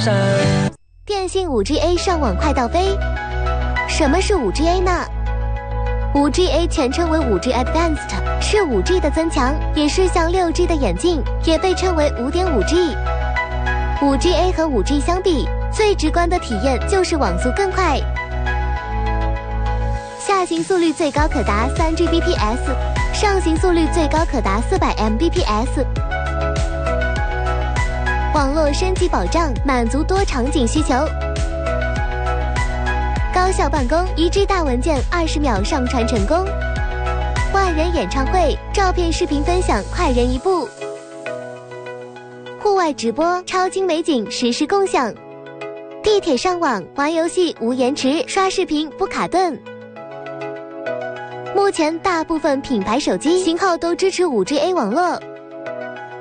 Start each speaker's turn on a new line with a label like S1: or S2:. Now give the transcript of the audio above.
S1: 山。
S2: 电信 5G-A 上网快到飞。什么是 5G-A 呢？ 5G-A 全称为 5G Advanced， 是 5G 的增强，也是向 6G 的演进，也被称为 5.5G。5G-A 和 5G 相比，最直观的体验就是网速更快，下行速率最高可达 3Gbps， 上行速率最高可达400 Mbps。网络升级保障，满足多场景需求。高效办公，1G 大文件20秒上传成功。万人演唱会，照片视频分享快人一步。户外直播，超精美景实时共享。地铁上网，玩游戏无延迟，刷视频不卡顿。目前大部分品牌手机型号都支持 5G-A 网络。